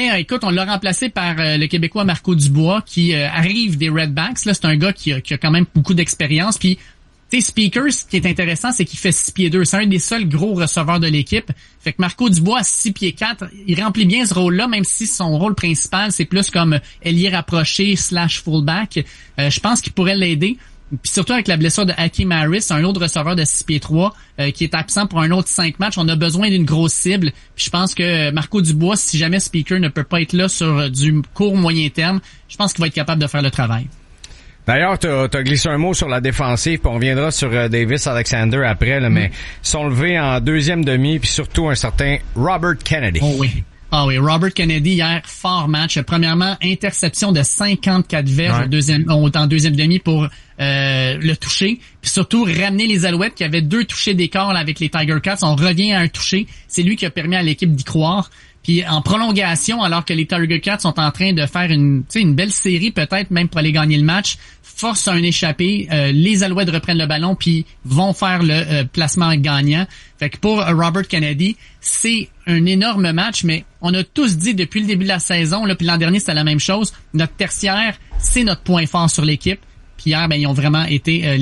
écoute, on l'a remplacé par le Québécois Marco Dubois qui arrive des Redbacks. Là, c'est un gars qui a quand même beaucoup d'expérience. Puis, tu sais, Speaker, ce qui est intéressant, c'est qu'il fait 6 pieds 2. C'est un des seuls gros receveurs de l'équipe. Fait que Marco Dubois, 6 pieds 4, il remplit bien ce rôle-là, même si son rôle principal, c'est plus comme ailier rapproché / fullback. Je pense qu'il pourrait l'aider. Puis surtout avec la blessure de Hakeem Harris, un autre receveur de 6 pieds 3 qui est absent pour un autre 5 matchs. On a besoin d'une grosse cible. Puis je pense que Marco Dubois, si jamais Speaker ne peut pas être là sur du court moyen terme, je pense qu'il va être capable de faire le travail. D'ailleurs, t'as glissé un mot sur la défensive, puis on reviendra sur Davis Alexander après, là, mais sont levés en deuxième demi, puis surtout un certain Robert Kennedy. Oh oui. Ah oui, Robert Kennedy hier, fort match. Premièrement, interception de 54 verges en deuxième demi pour le toucher. Puis surtout, ramener les Alouettes qui avaient 2 touchés d'écart là, avec les Tiger Cats. On revient à un touché. C'est lui qui a permis à l'équipe d'y croire. Puis en prolongation, alors que les Tiger Cats sont en train de faire une belle série, peut-être même pour aller gagner le match, force un échappé, les Alouettes reprennent le ballon puis vont faire le placement gagnant. Fait que pour Robert Kennedy, c'est un énorme match, mais on a tous dit depuis le début de la saison, là, puis l'an dernier c'était la même chose, notre tertiaire, c'est notre point fort sur l'équipe. Puis hier, ils ont vraiment été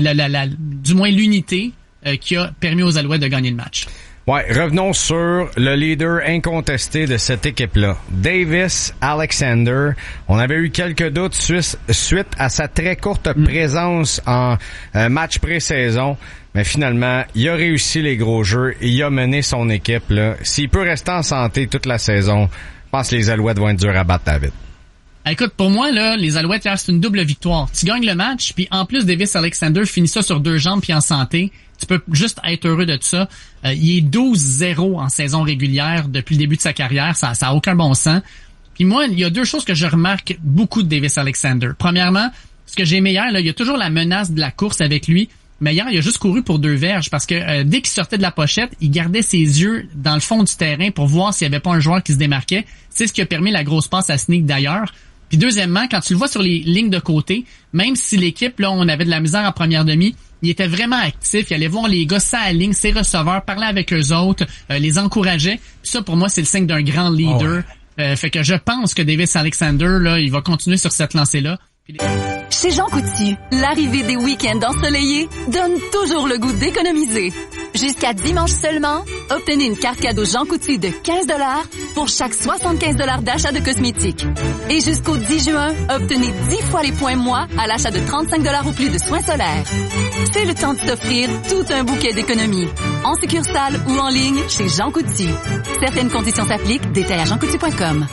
du moins l'unité qui a permis aux Alouettes de gagner le match. Ouais, revenons sur le leader incontesté de cette équipe-là, Davis Alexander. On avait eu quelques doutes suite à sa très courte présence en match pré-saison, mais finalement, il a réussi les gros jeux et il a mené son équipe là. S'il peut rester en santé toute la saison, je pense que les Alouettes vont être durs à battre, David. Écoute, pour moi, là, les Alouettes, hier, c'est une double victoire. Tu gagnes le match, puis en plus, Davis Alexander finit ça sur 2 jambes puis en santé. Tu peux juste être heureux de ça. Il est 12-0 en saison régulière depuis le début de sa carrière. Ça a aucun bon sens. Puis moi, il y a 2 choses que je remarque beaucoup de Davis Alexander. Premièrement, ce que j'ai aimé hier, là, il y a toujours la menace de la course avec lui. Mais hier, il a juste couru pour 2 verges parce que dès qu'il sortait de la pochette, il gardait ses yeux dans le fond du terrain pour voir s'il n'y avait pas un joueur qui se démarquait. C'est ce qui a permis la grosse passe à Sneak d'ailleurs. Puis deuxièmement, quand tu le vois sur les lignes de côté, même si l'équipe, là, on avait de la misère en première demi, il était vraiment actif. Il allait voir les gars sa ligne, ses receveurs, parler avec eux autres, les encourageait. Puis ça, pour moi, c'est le signe d'un grand leader. Fait que je pense que Davis Alexander, là, il va continuer sur cette lancée-là. Chez Jean Coutu, l'arrivée des week-ends ensoleillés donne toujours le goût d'économiser. Jusqu'à dimanche seulement, obtenez une carte cadeau Jean Coutu de 15 $ pour chaque 75 $ d'achat de cosmétiques. Et jusqu'au 10 juin, obtenez 10 fois les points moi à l'achat de 35 $ ou plus de soins solaires. C'est le temps de s'offrir tout un bouquet d'économies. En succursale ou en ligne chez Jean Coutu. Certaines conditions s'appliquent, détails à jeancoutu.com.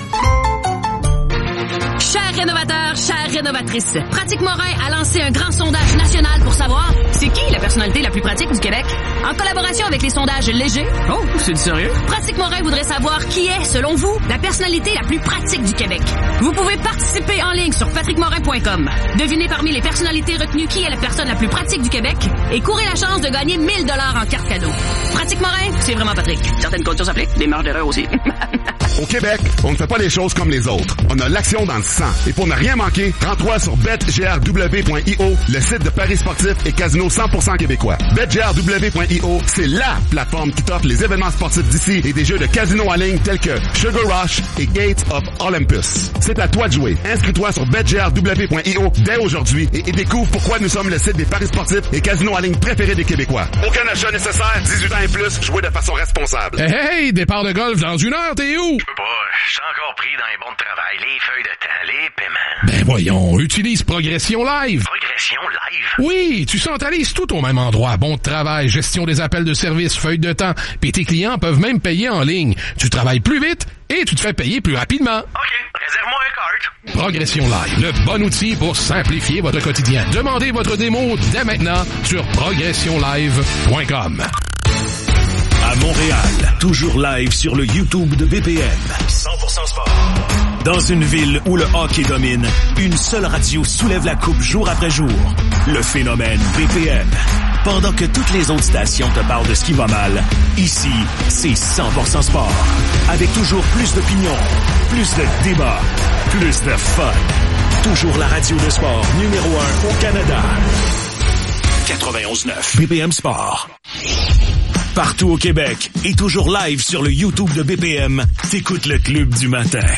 Chers rénovateurs, chères rénovatrices, Pratique Morin a lancé un grand sondage national pour savoir c'est qui la personnalité la plus pratique du Québec. En collaboration avec les sondages légers. Oh, c'est du sérieux? Pratique Morin voudrait savoir qui est, selon vous, la personnalité la plus pratique du Québec. Vous pouvez participer en ligne sur patrickmorin.com. Devinez parmi les personnalités retenues qui est la personne la plus pratique du Québec et courez la chance de gagner 1 000 $ en carte cadeau. Pratique Morin, c'est vraiment Patrick. Certaines conditions s'appliquent, des marges d'erreur aussi. Au Québec, on ne fait pas les choses comme les autres. On a l'action dans le sang. Et pour ne rien manquer, rends-toi sur betgrw.io, le site de paris sportifs et casino 100% québécois. betgrw.io, c'est LA plateforme qui t'offre les événements sportifs d'ici et des jeux de casino en ligne tels que Sugar Rush et Gates of Olympus. C'est à toi de jouer. Inscris-toi sur betgrw.io dès aujourd'hui et découvre pourquoi nous sommes le site des paris sportifs et casinos en ligne préférés des Québécois. Aucun achat nécessaire, 18 ans et plus, jouer de façon responsable. Hey, départ de golf dans 1 heure, t'es où? Je peux pas, je suis encore pris dans les bons de travail, les feuilles de temps, les paiements. Ben voyons, utilise Progression Live. Progression Live? Oui, tu centralises tout au même endroit. Bon de travail, gestion des appels de service, feuilles de temps, puis tes clients peuvent même payer en ligne. Tu travailles plus vite et tu te fais payer plus rapidement. OK, réserve-moi un cart. Progression Live, le bon outil pour simplifier votre quotidien. Demandez votre démo dès maintenant sur progressionlive.com. À Montréal, toujours live sur le YouTube de BPM. 100% sport. Dans une ville où le hockey domine, une seule radio soulève la coupe jour après jour. Le phénomène BPM. Pendant que toutes les autres stations te parlent de ce qui va mal, ici, c'est 100% sport. Avec toujours plus d'opinions, plus de débats, plus de fun. Toujours la radio de sport numéro 1 au Canada. 91.9 BPM Sport. Partout au Québec et toujours live sur le YouTube de BPM, t'écoutes le Club du matin.